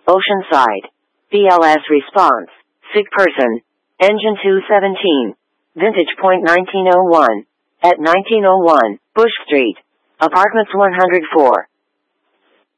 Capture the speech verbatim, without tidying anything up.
Oceanside. B L S response. Sick person. Engine two seventeen. Vintage point nineteen oh one. At nineteen oh one, Bush Street. Apartments one hundred four.